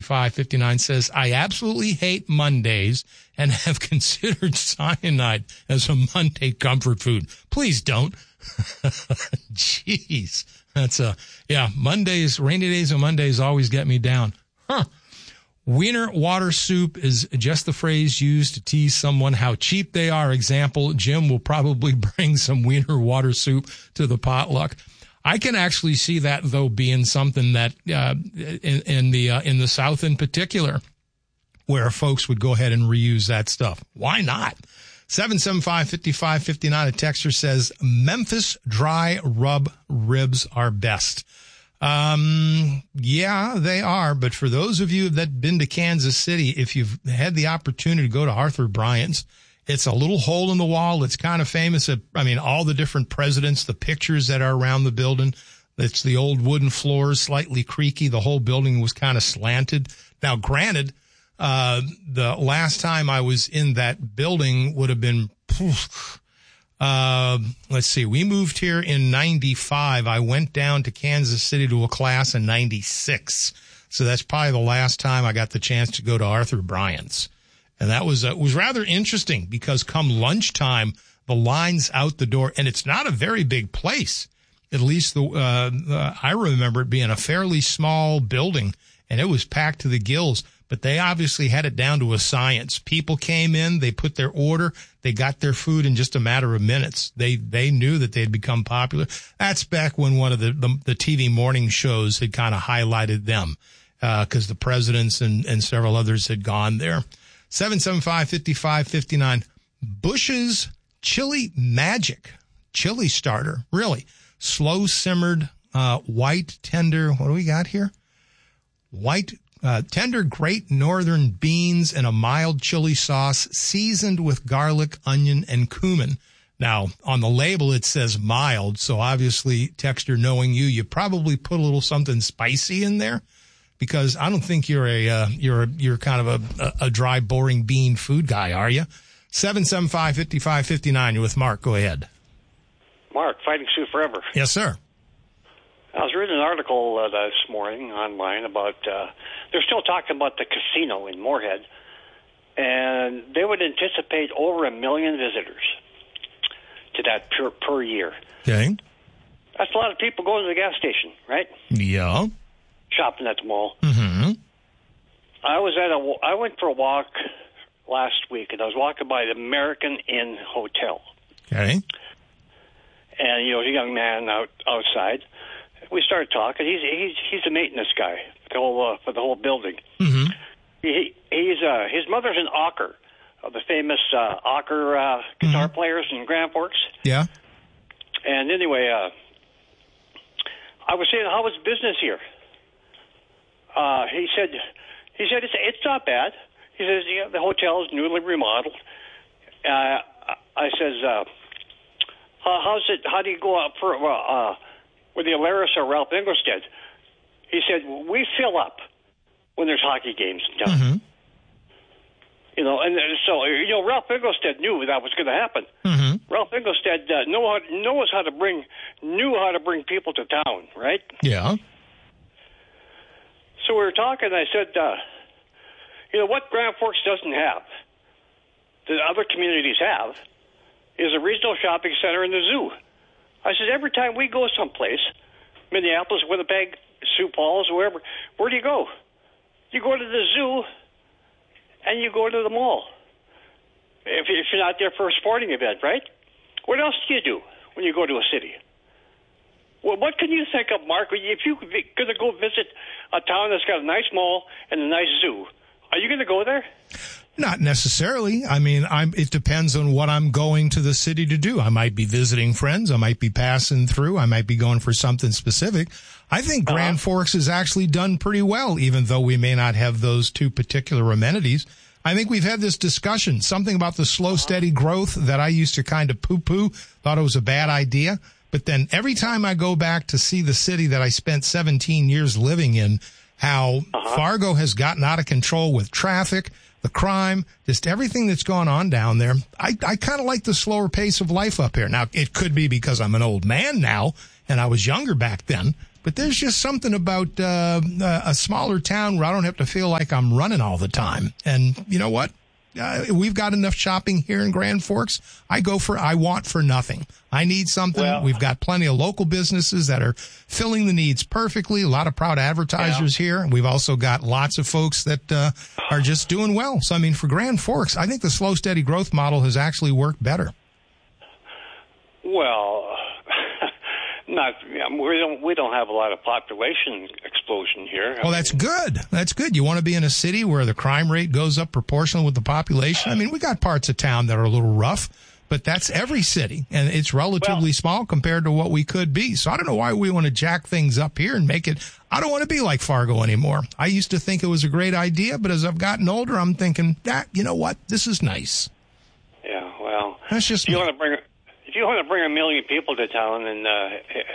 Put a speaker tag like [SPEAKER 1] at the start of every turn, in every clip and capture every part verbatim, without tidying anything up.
[SPEAKER 1] five five nine says, I absolutely hate Mondays and have considered cyanide as a Monday comfort food. Please don't. Jeez. That's a, yeah, Mondays, rainy days and Mondays always get me down. Huh. Wiener water soup is just the phrase used to tease someone how cheap they are. Example, Jim will probably bring some wiener water soup to the potluck. I can actually see that, though, being something that uh, in, in the uh, in the South in particular, where folks would go ahead and reuse that stuff. Why not? seven seven five, five five five nine, a texter says, Memphis dry rub ribs are best. Um, yeah, they are. But for those of you that have been to Kansas City, if you've had the opportunity to go to Arthur Bryant's, it's a little hole in the wall. It's kind of famous. At, I mean, all the different presidents, the pictures that are around the building. It's the old wooden floors, slightly creaky. The whole building was kind of slanted. Now, granted, uh, the last time I was in that building would have been, uh, let's see, we moved here in ninety-five. I went down to Kansas City to a class in ninety-six. So that's probably the last time I got the chance to go to Arthur Bryant's. And that was, uh, was rather interesting because come lunchtime, the line's out the door, and it's not a very big place. At least the, uh, uh, I remember it being a fairly small building, and it was packed to the gills, but they obviously had it down to a science. People came in, they put their order, they got their food in just a matter of minutes. They, they knew that they'd become popular. That's back when one of the, the, the T V morning shows had kind of highlighted them, uh, cause the presidents and, and several others had gone there. seven seven five, five five five nine. Bush's Chili Magic chili starter. Really. Slow simmered, uh, white, tender. What do we got here? White, uh, tender, great northern beans and a mild chili sauce seasoned with garlic, onion, and cumin. Now, on the label, it says mild. So obviously, texter, knowing you, you probably put a little something spicy in there. Because I don't think you're a uh, you're a, you're kind of a, a dry, boring bean food guy, are you? seven seven five, five five five nine. You're with Mark. Go ahead.
[SPEAKER 2] Mark, Fighting Sioux Forever.
[SPEAKER 1] Yes, sir.
[SPEAKER 2] I was reading an article uh, this morning online about uh, they're still talking about the casino in Moorhead, and they would anticipate over a million visitors to that per, per year.
[SPEAKER 1] Okay.
[SPEAKER 2] That's a lot of people going to the gas station, right?
[SPEAKER 1] Yeah.
[SPEAKER 2] Shopping at the mall.
[SPEAKER 1] Mm-hmm.
[SPEAKER 2] I was at a. I went for a walk last week, and I was walking by the American Inn Hotel.
[SPEAKER 1] Okay.
[SPEAKER 2] And you know, a young man out outside. We started talking. He's he's he's a maintenance guy for the whole uh, for the whole building.
[SPEAKER 1] Mm-hmm.
[SPEAKER 2] He he's uh, his mother's an Ocker, of the famous uh, Ocker uh, guitar
[SPEAKER 1] mm-hmm.
[SPEAKER 2] players in Grand Forks.
[SPEAKER 1] Yeah.
[SPEAKER 2] And anyway, uh, I was saying, how was business here? Uh, he said, he said it's it's not bad. He says, yeah, the hotel is newly remodeled. Uh, I says, uh, how, how's it? How do you go up for uh, with the Alaris or Ralph Engelstad? He said, we fill up when there's hockey games in town.
[SPEAKER 1] Mm-hmm.
[SPEAKER 2] You know, and so you know, Ralph Engelstad knew that was going to happen.
[SPEAKER 1] Mm-hmm.
[SPEAKER 2] Ralph Engelstad uh, know how, knows how to bring knew how to bring people to town, right?
[SPEAKER 1] Yeah.
[SPEAKER 2] So we were talking. I said, uh, you know, what Grand Forks doesn't have, that other communities have, is a regional shopping center and a zoo. I said, every time we go someplace, Minneapolis, Winnipeg, Sioux Falls, wherever, where do you go? You go to the zoo, and you go to the mall. If, if you're not there for a sporting event, right? What else do you do when you go to a city? Well, what can you think of, Mark? If you're going to go visit a town that's got a nice mall and a nice zoo, are you going to go there?
[SPEAKER 1] Not necessarily. I mean, I'm, it depends on what I'm going to the city to do. I might be visiting friends. I might be passing through. I might be going for something specific. I think uh-huh. Grand Forks has actually done pretty well, even though we may not have those two particular amenities. I think we've had this discussion, something about the slow, steady growth that I used to kind of poo-poo, thought it was a bad idea. But then every time I go back to see the city that I spent seventeen years living in, how uh-huh. Fargo has gotten out of control with traffic, the crime, just everything that's gone on down there. I, I kind of like the slower pace of life up here. Now, it could be because I'm an old man now and I was younger back then, But there's just something about uh, a smaller town where I don't have to feel like I'm running all the time. And you know what? Uh, we've got enough shopping here in Grand Forks. I go for, I want for nothing. I need something.
[SPEAKER 2] Well,
[SPEAKER 1] we've got plenty of local businesses that are filling the needs perfectly. A lot of proud advertisers yeah. here. We've also got lots of folks that uh, are just doing well. So, I mean, for Grand Forks, I think the slow, steady growth model has actually worked better.
[SPEAKER 2] Well, not we don't we don't have a lot of population explosion here.
[SPEAKER 1] Well, I that's mean, good. That's good. You want to be in a city where the crime rate goes up proportional with the population. I mean, we got parts of town that are a little rough, but that's every city, and it's relatively well, small compared to what we could be. So I don't know why we want to jack things up here and make it. I don't want to be like Fargo anymore. I used to think it was a great idea, but as I've gotten older, I'm thinking that you know what, this is nice.
[SPEAKER 2] Yeah, well,
[SPEAKER 1] that's just
[SPEAKER 2] you want to bring. If you want to bring a million people to town and uh,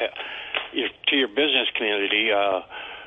[SPEAKER 2] to your business community, uh,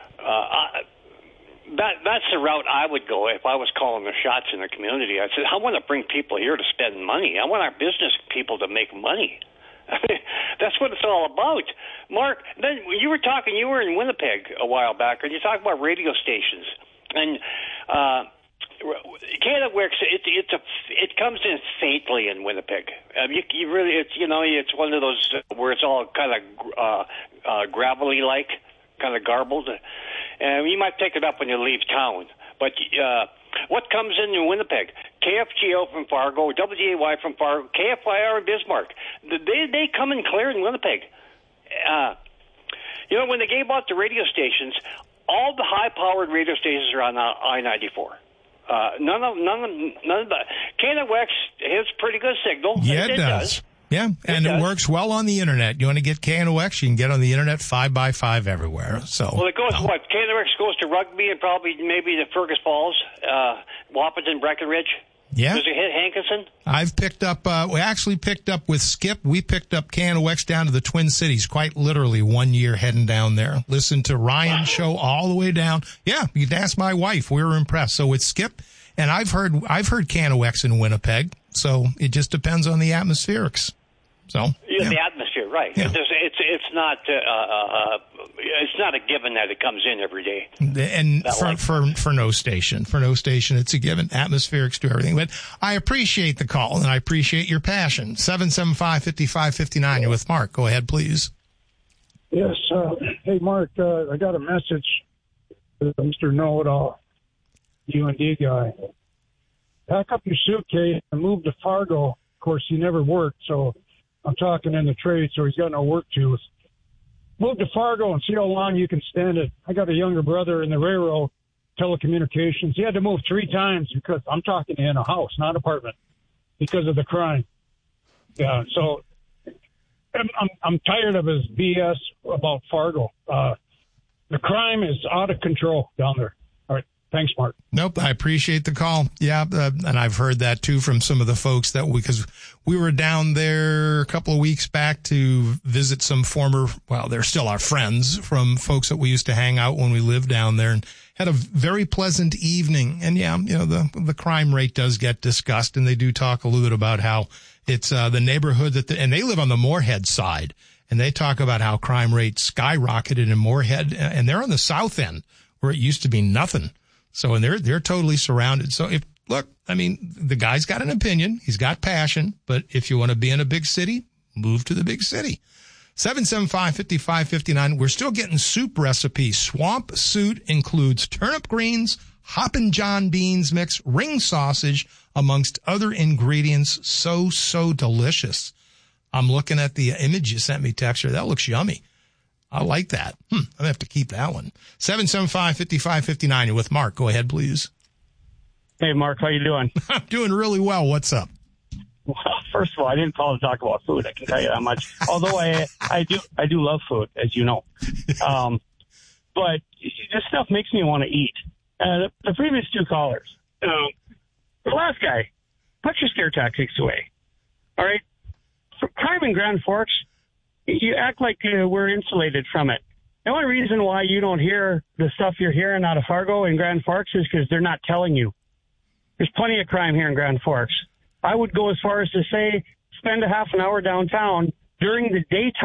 [SPEAKER 2] uh, that that's the route I would go if I was calling the shots in the community. I said, I want to bring people here to spend money. I want our business people to make money. That's what it's all about. Mark, then you were talking, you were in Winnipeg a while back, and you talked about radio stations. And uh Canada Works, it, it's a, it comes in faintly in Winnipeg. Um, you, you really, it's you know, it's one of those where it's all kind of uh, uh, gravelly like, kind of garbled, and you might pick it up when you leave town. But uh, what comes in in Winnipeg? K F G O from Fargo, W D A Y from Fargo, K F Y R in Bismarck. They they come in clear in Winnipeg. Uh, you know, when they gave out the radio stations, all the high-powered radio stations are on I ninety-four. Uh, none of none of none of the Canada Wex has pretty good signal.
[SPEAKER 1] Yeah, it,
[SPEAKER 2] it
[SPEAKER 1] does.
[SPEAKER 2] does.
[SPEAKER 1] Yeah, and it, it works well on the internet. You want to get Canada Wex, you can get on the internet five by five everywhere. So
[SPEAKER 2] well, it goes
[SPEAKER 1] no.
[SPEAKER 2] what Canada Wex goes to Rugby and probably maybe to Fergus Falls, uh, Wahpeton, Breckenridge.
[SPEAKER 1] Yeah.
[SPEAKER 2] Does it hit Hankinson?
[SPEAKER 1] I've picked up, uh, we actually picked up with Skip. We picked up Canada Wex down to the Twin Cities, quite literally one year heading down there. Listen to Ryan's show all the way down. Yeah, you can ask my wife. We were impressed. So with Skip, and I've heard, I've heard Canada Wex in Winnipeg. So it just depends on the atmospherics. So
[SPEAKER 2] yeah,
[SPEAKER 1] yeah.
[SPEAKER 2] the atmosphere, right?
[SPEAKER 1] Yeah.
[SPEAKER 2] It's it's it's not uh, uh, it's not a given that it comes in every day.
[SPEAKER 1] And for,
[SPEAKER 2] like.
[SPEAKER 1] for for no station, for no station, it's a given. Atmospherics do everything. But I appreciate the call and I appreciate your passion. Seven seven five fifty five fifty nine. You're with Mark. Go ahead, please.
[SPEAKER 3] Yes. Uh, hey, Mark. Uh, I got a message. Uh, Mister Know-It-All, U N D guy. Pack up your suitcase and move to Fargo. Of course, he never worked, so I'm talking in the trade, so he's got no work to. Move to Fargo and see how long you can stand it. I got a younger brother in the railroad telecommunications. He had to move three times because I'm talking in a house, not apartment, because of the crime. Yeah, so I'm I'm, I'm tired of his B S about Fargo. Uh, the crime is out of control down there. All right. Thanks, Mark.
[SPEAKER 1] Nope, I appreciate the call. Yeah, uh, and I've heard that too from some of the folks that we, because we were down there a couple of weeks back to visit some former, well, they're still our friends from folks that we used to hang out when we lived down there, and had a very pleasant evening. And yeah, you know, the the crime rate does get discussed, and they do talk a little bit about how it's uh, the neighborhood that, the, and they live on the Moorhead side, and they talk about how crime rate skyrocketed in Moorhead, and they're on the south end where it used to be nothing. So, and they're, they're totally surrounded. So if, look, I mean, the guy's got an opinion. He's got passion, but if you want to be in a big city, move to the big city. seven seven five, five five five nine. We're still getting soup recipes. Swamp Suit includes turnip greens, Hoppin' John beans mix, ring sausage, amongst other ingredients. So, so delicious. I'm looking at the image you sent me, Texture. That looks yummy. I like that. Hmm, I'm going to have to keep that one. seven seven five, five five five nine. You're with Mark. Go ahead, please.
[SPEAKER 4] Hey, Mark. How you doing?
[SPEAKER 1] I'm doing really well. What's up?
[SPEAKER 4] Well, first of all, I didn't call to talk about food. I can tell you that much. Although I, I do, I do love food, as you know. Um, but this stuff makes me want to eat. Uh, the, the previous two callers, um, the last guy, put your scare tactics away. All right? For crime in Grand Forks, you act like uh, we're insulated from it. The only reason why you don't hear the stuff you're hearing out of Fargo and Grand Forks is because they're not telling you. There's plenty of crime here in Grand Forks. I would go as far as to say spend a half an hour downtown during the daytime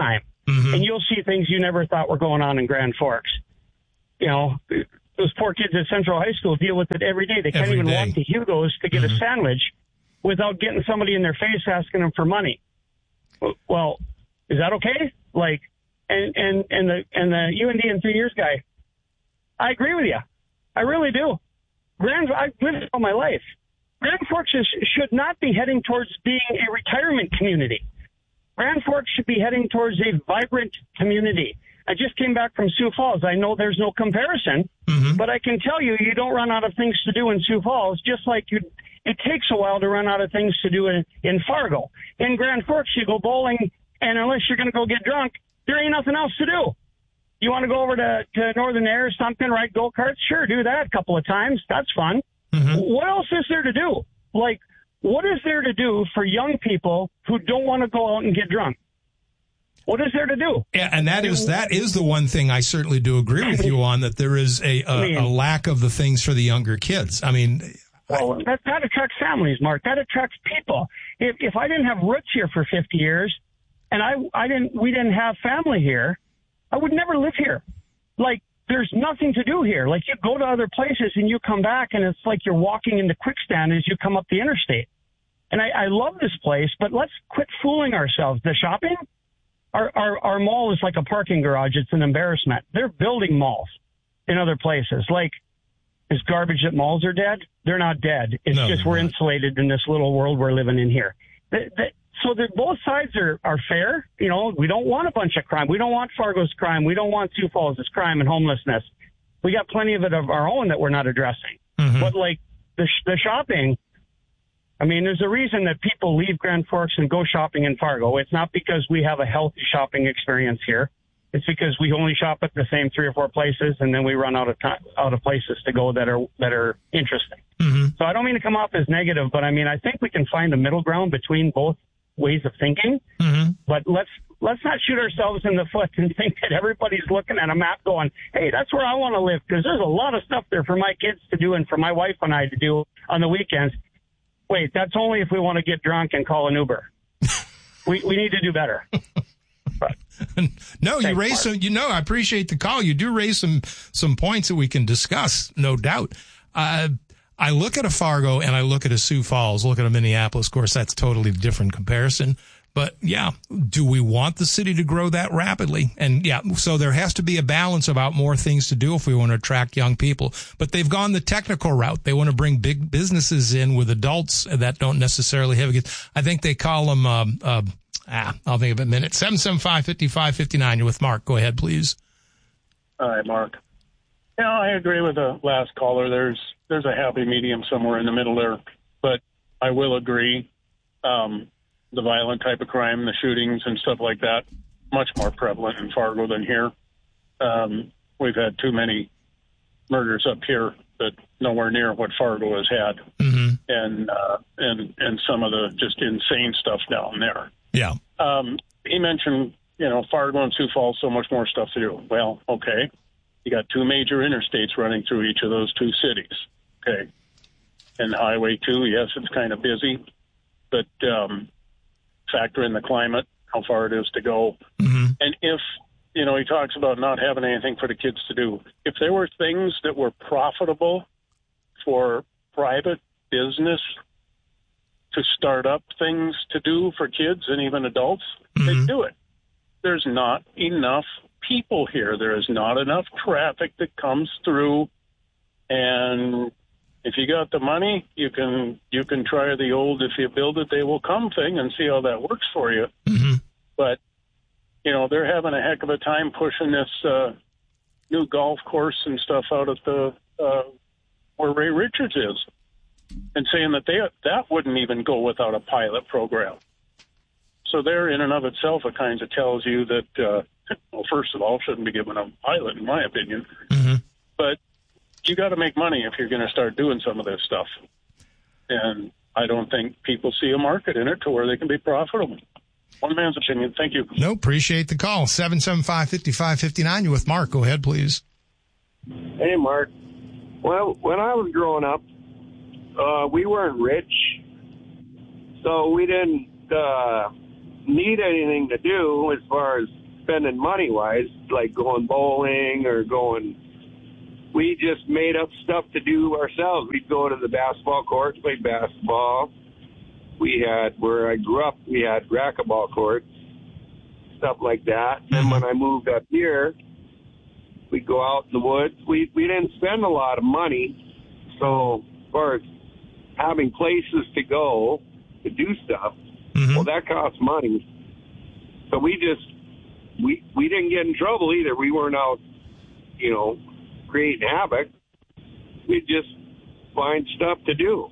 [SPEAKER 4] mm-hmm. and you'll see things you never thought were going on in Grand Forks. You know, those poor kids at Central High School deal with it every day. They can't every even day. walk to Hugo's to get mm-hmm. a sandwich without getting somebody in their face asking them for money. Well, is that okay? Like, and, and, and the, and the U N D in three years guy, I agree with you. I really do. Grand, I've lived all my life. Grand Forks is, should not be heading towards being a retirement community. Grand Forks should be heading towards a vibrant community. I just came back from Sioux Falls. I know there's no comparison, mm-hmm. but I can tell you, you don't run out of things to do in Sioux Falls, just like you. It takes a while to run out of things to do in, in Fargo. In Grand Forks, you go bowling, and unless you're going to go get drunk, there ain't nothing else to do. You want to go over to, to Northern Air or something, ride go-karts? Sure, do that a couple of times. That's fun. Mm-hmm. What else is there to do? Like, what is there to do for young people who don't want to go out and get drunk? What is there to do?
[SPEAKER 1] Yeah, and that is that is the one thing I certainly do agree with you on, that there is a, a, I mean, a lack of the things for the younger kids. I mean,
[SPEAKER 4] well, I, that, that attracts families, Mark. That attracts people. If if I didn't have roots here for fifty years, and I I didn't we didn't have family here, I would never live here. Like, there's nothing to do here. Like, you go to other places and you come back, and it's like you're walking into quicksand as you come up the interstate. And I, I love this place, but let's quit fooling ourselves. The shopping. Our, our our mall is like a parking garage. It's an embarrassment. They're building malls in other places. Like, is garbage that malls are dead? They're not dead. It's no, just we're not. insulated in this little world we're living in here. The, the, so the, both sides are, are fair. You know, we don't want a bunch of crime. We don't want Fargo's crime. We don't want Sioux Falls' crime and homelessness. We got plenty of it of our own that we're not addressing. Mm-hmm. But, like, the the shopping... I mean, there's a reason that people leave Grand Forks and go shopping in Fargo. It's not because we have a healthy shopping experience here. It's because we only shop at the same three or four places, and then we run out of time, out of places to go that are that are interesting. Mm-hmm. So I don't mean to come off as negative, but I mean I think we can find a middle ground between both ways of thinking. Mm-hmm. But let's let's not shoot ourselves in the foot and think that everybody's looking at a map going, "Hey, that's where I want to live," because there's a lot of stuff there for my kids to do and for my wife and I to do on the weekends. Wait, that's only if we want to get drunk and call an Uber. we we need to do better. But,
[SPEAKER 1] no, you raise some. You know, I appreciate the call. You do raise some some points that we can discuss, no doubt. Uh, I look at a Fargo and I look at a Sioux Falls. Look at a Minneapolis. Of course, that's totally different comparison. But yeah, do we want the city to grow that rapidly? And yeah, so there has to be a balance about more things to do if we want to attract young people. But they've gone the technical route. They want to bring big businesses in with adults that don't necessarily have it. I think they call them, um, uh, ah, I'll think of it in a minute. seven seven five, five five five nine. You're with Mark. Go ahead, please.
[SPEAKER 5] Hi, Mark. Yeah, I agree with the last caller. There's, there's a happy medium somewhere in the middle there. But I will agree, um, the violent type of crime, the shootings and stuff like that, much more prevalent in Fargo than here. Um, we've had too many murders up here that nowhere near what Fargo has had, mm-hmm. and uh, and and some of the just insane stuff down there.
[SPEAKER 1] Yeah.
[SPEAKER 5] Um, he mentioned, you know, Fargo and Sioux Falls, so much more stuff to do. Well, okay, you got two major interstates running through each of those two cities. Okay, and Highway two, yes, it's kind of busy, but um, factor in the climate, how far it is to go. Mm-hmm. And if, you know, he talks about not having anything for the kids to do. If there were things that were profitable for private business to start up things to do for kids and even adults, mm-hmm. they'd do it. There's not enough people here. There is not enough traffic that comes through. And if you got the money, you can you can try the old "if you build it, they will come" thing and see how that works for you. Mm-hmm. But, you know, they're having a heck of a time pushing this uh, new golf course and stuff out at the uh, where Ray Richards is, and saying that they that wouldn't even go without a pilot program. So there, in and of itself, it kind of tells you that, uh, well, first of all, shouldn't be given a pilot, in my opinion. Mm-hmm. But you got to make money if you're going to start doing some of this stuff. And I don't think people see a market in it to where they can be profitable. One man's opinion. Thank you.
[SPEAKER 1] No, appreciate the call. seven seven five, five five five nine. You're with Mark. Go ahead, please.
[SPEAKER 6] Hey, Mark. Well, when I was growing up, uh, we weren't rich, so we didn't uh, need anything to do as far as spending money-wise, like going bowling or going... We just made up stuff to do ourselves. We'd go to the basketball courts, play basketball. We had, where I grew up, we had racquetball courts, stuff like that. And then when I moved up here, we'd go out in the woods. We we didn't spend a lot of money. So as far as having places to go to do stuff, mm-hmm. well, that costs money. So we just, we, we didn't get in trouble either. We weren't out, you know, creating havoc. We'd just find stuff to do.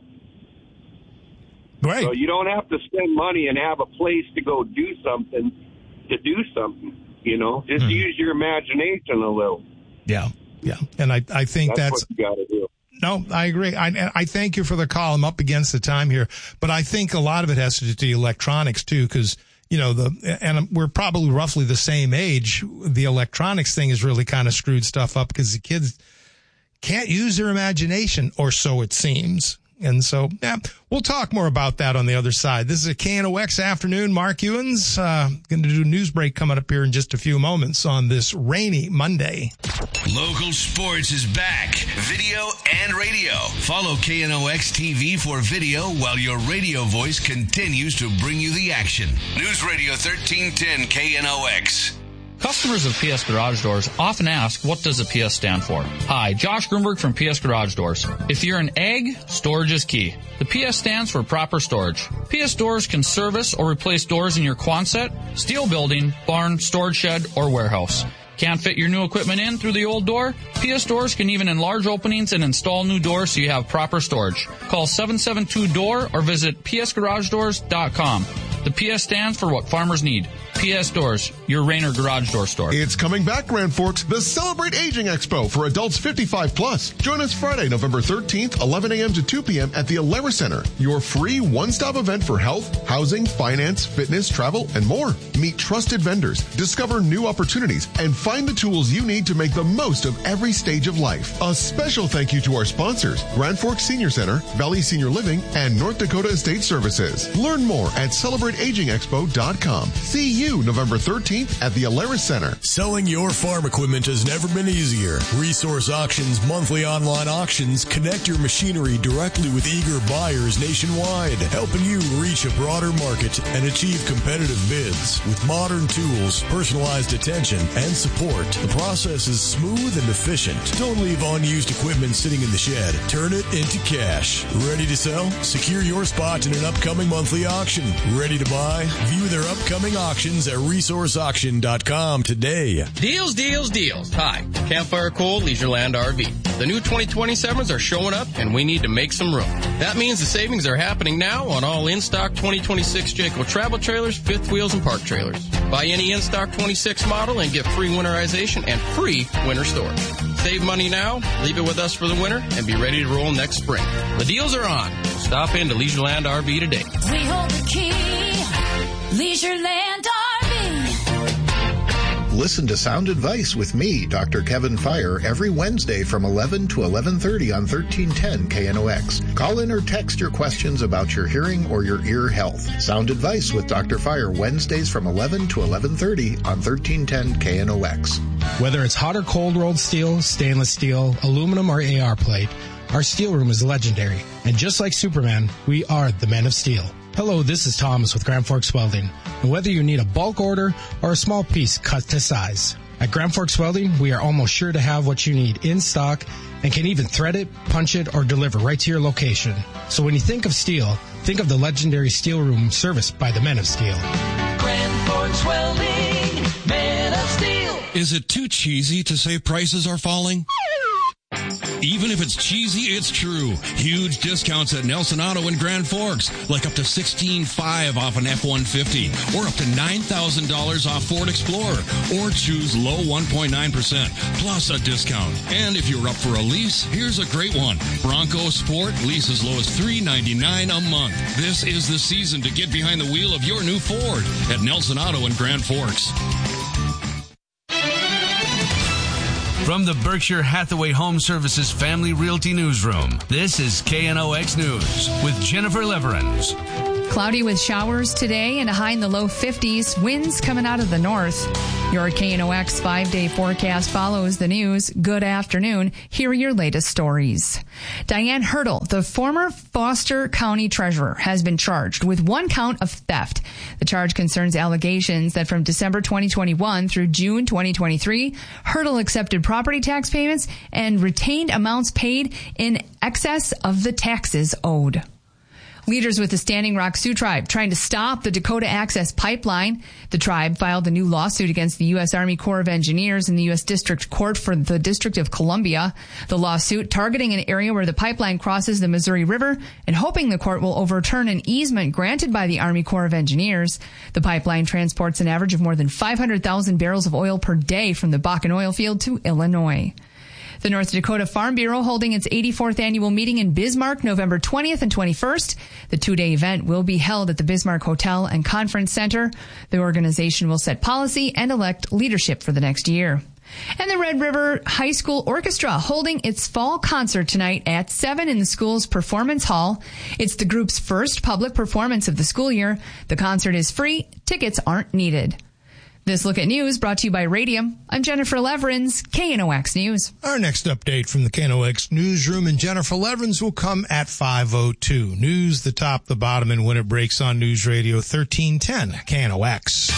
[SPEAKER 1] Right.
[SPEAKER 6] So you don't have to spend money and have a place to go do something to do something, you know. Just mm. use your imagination a little.
[SPEAKER 1] Yeah, yeah. And I, I think that's...
[SPEAKER 6] that's what you got to do.
[SPEAKER 1] No, I agree. I, I thank you for the call. I'm up against the time here. But I think a lot of it has to do with the electronics, too, because, you know, the and we're probably roughly the same age. The electronics thing has really kind of screwed stuff up because the kids can't use their imagination, or so it seems. And so, yeah, we'll talk more about that on the other side. This is a K N O X afternoon. Mark Ewens, uh, going to do a news break coming up here in just a few moments on this rainy Monday.
[SPEAKER 7] Local sports is back. Video and radio. Follow K N O X T V for video while your radio voice continues to bring you the action. News Radio thirteen ten K N O X.
[SPEAKER 8] Customers of P S Garage Doors often ask, what does the P S stand for? Hi, Josh Grunberg from P S Garage Doors. If you're an egg, storage is key. The P S stands for proper storage. P S Doors can service or replace doors in your Quonset, steel building, barn, storage shed, or warehouse. Can't fit your new equipment in through the old door? P S Doors can even enlarge openings and install new doors so you have proper storage. Call seven seven two D O O R or visit p s garage doors dot com. The P S stands for what farmers need. P S Doors, your Rainer garage door store.
[SPEAKER 9] It's coming back, Grand Forks, the Celebrate Aging Expo for adults fifty-five plus. Join us Friday, November thirteenth, eleven a.m. to two p.m. at the Alara Center, your free one-stop event for health, housing, finance, fitness, travel, and more. Meet trusted vendors, discover new opportunities, and find the tools you need to make the most of every stage of life. A special thank you to our sponsors, Grand Forks Senior Center, Valley Senior Living, and North Dakota Estate Services. Learn more at celebrate aging expo dot com. See you November thirteenth at the Alara Center.
[SPEAKER 10] Selling your farm equipment has never been easier. Resource Auctions monthly online auctions connect your machinery directly with eager buyers nationwide, helping you reach a broader market and achieve competitive bids. With modern tools, personalized attention, and support, the process is smooth and efficient. Don't leave unused equipment sitting in the shed. Turn it into cash. Ready to sell? Secure your spot in an upcoming monthly auction. Ready to buy? View their upcoming auctions at resource auction dot com today.
[SPEAKER 11] Deals, deals, deals. Hi, Campfire Cool, Leisureland R V. The new twenty twenty-sevens are showing up, and we need to make some room. That means the savings are happening now on all in-stock twenty twenty-six Jayco travel trailers, fifth wheels, and park trailers. Buy any in-stock twenty-six model and get free winterization and free winter storage. Save money now, leave it with us for the winter, and be ready to roll next spring. The deals are on. Stop into Leisureland R V today.
[SPEAKER 12] We hold the key. Leisureland R V.
[SPEAKER 13] Listen to Sound Advice with me, Doctor Kevin Fire, every Wednesday from eleven to eleven thirty on thirteen ten K N O X. Call in or text your questions about your hearing or your ear health. Sound Advice with Doctor Fire, Wednesdays from eleven to eleven thirty on thirteen ten K N O X.
[SPEAKER 14] Whether it's hot or cold rolled steel, stainless steel, aluminum, or A R plate, our steel room is legendary. And just like Superman, we are the Men of Steel. Hello, this is Thomas with Grand Forks Welding. And whether you need a bulk order or a small piece cut to size, at Grand Forks Welding, we are almost sure to have what you need in stock and can even thread it, punch it, or deliver right to your location. So when you think of steel, think of the legendary steel room serviced by the Men of Steel.
[SPEAKER 12] Grand Forks Welding, Men of Steel.
[SPEAKER 15] Is it too cheesy to say prices are falling? Even if it's cheesy, it's true. Huge discounts at Nelson Auto in Grand Forks, like up to sixteen five off an F one fifty, or up to nine thousand dollars off Ford Explorer, or choose low one point nine percent, plus a discount. And if you're up for a lease, here's a great one. Bronco Sport, lease as low as three hundred ninety-nine dollars a month. This is the season to get behind the wheel of your new Ford at Nelson Auto in Grand Forks.
[SPEAKER 7] From the Berkshire Hathaway Home Services Family Realty Newsroom, this is K N O X News with Jennifer Leverins.
[SPEAKER 16] Cloudy with showers today and a high in the low fifties. Winds coming out of the north. Your K N O X five-day forecast follows the news. Good afternoon. Here are your latest stories. Diane Hurdle, the former Foster County treasurer, has been charged with one count of theft. The charge concerns allegations that from December twenty twenty-one through June twenty twenty-three, Hurdle accepted property tax payments and retained amounts paid in excess of the taxes owed. Leaders with the Standing Rock Sioux Tribe trying to stop the Dakota Access Pipeline. The tribe filed a new lawsuit against the U S Army Corps of Engineers in the U S District Court for the District of Columbia. The lawsuit targeting an area where the pipeline crosses the Missouri River and hoping the court will overturn an easement granted by the Army Corps of Engineers. The pipeline transports an average of more than five hundred thousand barrels of oil per day from the Bakken oil field to Illinois. The North Dakota Farm Bureau holding its eighty-fourth annual meeting in Bismarck November twentieth and twenty-first. The two-day event will be held at the Bismarck Hotel and Conference Center. The organization will set policy and elect leadership for the next year. And the Red River High School Orchestra holding its fall concert tonight at seven in the school's Performance Hall. It's the group's first public performance of the school year. The concert is free. Tickets aren't needed. This Look at News brought to you by Radium. I'm Jennifer Leverins, K N O X News.
[SPEAKER 1] Our next update from the K N O X newsroom and Jennifer Leverins will come at five oh two. News, the top, the bottom, and when it breaks on News Radio thirteen ten, K N O X.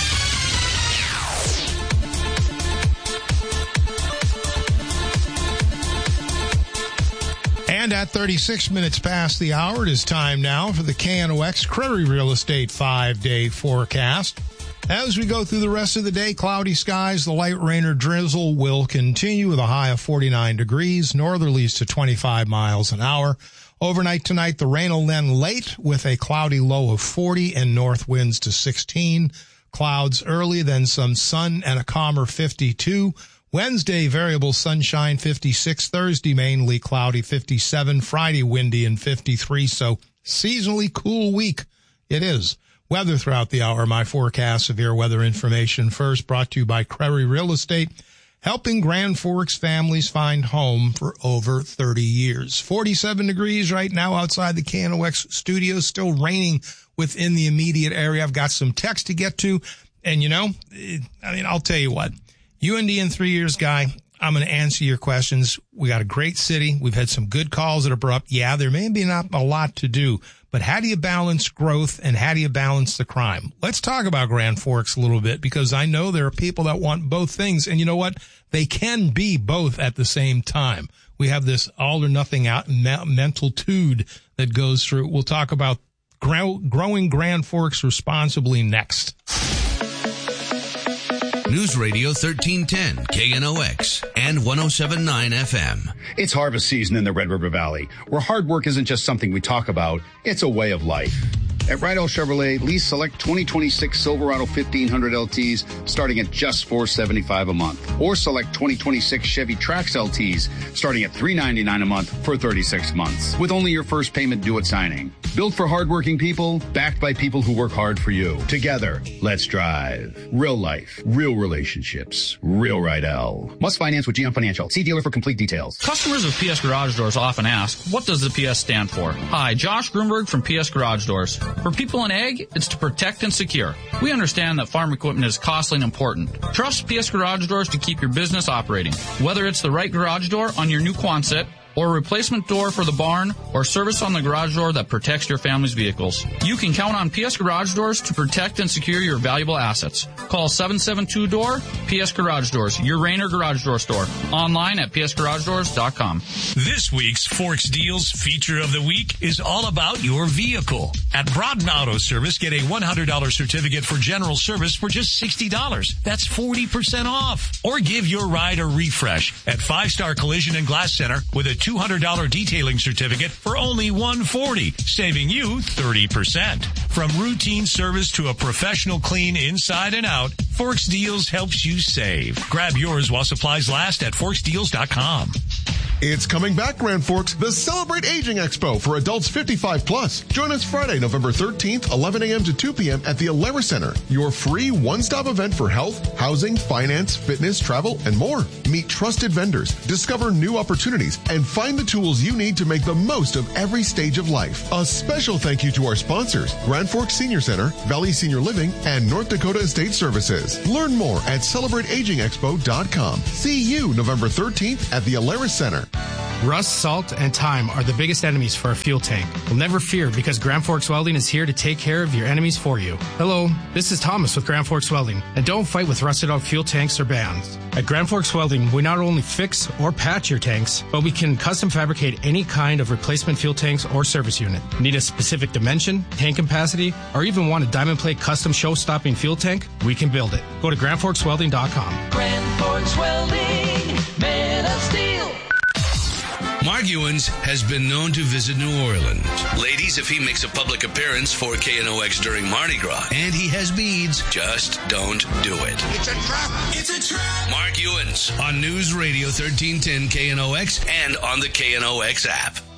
[SPEAKER 1] And at thirty-six minutes past the hour, it is time now for the K N O X Crediary Real Estate five-day forecast. As we go through the rest of the day, cloudy skies, the light rain or drizzle will continue with a high of forty-nine degrees, northerlies to twenty-five miles an hour. Overnight tonight, the rain will end late with a cloudy low of forty and north winds to sixteen. Clouds early, then some sun and a calmer fifty-two. Wednesday, variable sunshine, fifty-six. Thursday, mainly cloudy, fifty-seven. Friday, windy and fifty-three. So seasonally cool week it is. Weather throughout the hour. My forecast, severe weather information first, brought to you by Crediary Real Estate, helping Grand Forks families find home for over thirty years. forty-seven degrees right now outside the K N O X studio, still raining within the immediate area. I've got some text to get to, and you know, I mean, I'll tell you what, U N D in three years, guy, I'm going to answer your questions. We got a great city. We've had some good calls that are brought up. Yeah, there may be not a lot to do, but how do you balance growth and how do you balance the crime? Let's talk about Grand Forks a little bit, because I know there are people that want both things. And you know what? They can be both at the same time. We have this all or nothing out mentalitude that goes through. We'll talk about grow, growing Grand Forks responsibly next.
[SPEAKER 7] News Radio thirteen ten, K N O X, and one oh seven point nine F M.
[SPEAKER 17] It's harvest season in the Red River Valley, where hard work isn't just something we talk about, it's a way of life. At Rydell Chevrolet, lease select twenty twenty-six Silverado fifteen hundred L Ts starting at just four hundred seventy-five dollars a month, or select twenty twenty-six Chevy Trax L Ts starting at three hundred ninety-nine dollars a month for thirty-six months, with only your first payment due at signing. Built for hardworking people, backed by people who work hard for you. Together, let's drive. Real life, real relationships, real Rydell. Must finance with G M Financial. See dealer for complete details.
[SPEAKER 8] Customers of P S Garage Doors often ask, what does the P S stand for? Hi, Josh Grunberg from P S Garage Doors. For people in ag, it's to protect and secure. We understand that farm equipment is costly and important. Trust P S Garage Doors to keep your business operating. Whether it's the right garage door on your new Quonset, or a replacement door for the barn, or service on the garage door that protects your family's vehicles, you can count on P S Garage Doors to protect and secure your valuable assets. Call seven seven two D O O R, P S Garage Doors, your Rainer garage door store. Online at P S garage doors dot com.
[SPEAKER 18] This week's Forks Deals feature of the week is all about your vehicle. At Broughton Auto Service, get a one hundred dollars certificate for general service for just sixty dollars. That's forty percent off. Or give your ride a refresh at Five Star Collision and Glass Center with a two hundred dollars detailing certificate for only one hundred forty dollars, saving you thirty percent. From routine service to a professional clean inside and out, Forks Deals helps you save. Grab yours while supplies last at forks deals dot com.
[SPEAKER 9] It's coming back, Grand Forks, the Celebrate Aging Expo for adults fifty-five plus. Join us Friday, November thirteenth, eleven a.m. to two p.m. at the Alara Center, your free one-stop event for health, housing, finance, fitness, travel, and more. Meet trusted vendors, discover new opportunities, and find the tools you need to make the most of every stage of life. A special thank you to our sponsors, Grand Forks Senior Center, Valley Senior Living, and North Dakota Estate Services. Learn more at celebrate aging expo dot com. See you November thirteenth at the Alara Center.
[SPEAKER 14] Rust, salt, and time are the biggest enemies for a fuel tank. Well, never fear, because Grand Forks Welding is here to take care of your enemies for you. Hello, this is Thomas with Grand Forks Welding, and don't fight with rusted out fuel tanks or bands. At Grand Forks Welding, we not only fix or patch your tanks, but we can custom fabricate any kind of replacement fuel tanks or service unit. Need a specific dimension, tank capacity, or even want a diamond plate custom show-stopping fuel tank? We can build it. Go to grand forks welding dot com.
[SPEAKER 12] Grand Forks Welding, Man of Steel.
[SPEAKER 7] Mark Ewens has been known to visit New Orleans. Ladies, if he makes a public appearance for K N O X during Mardi Gras and he has beads, just don't do it.
[SPEAKER 12] It's a trap. It's a trap.
[SPEAKER 7] Mark Ewens on News Radio thirteen ten K N O X and on the K N O X app.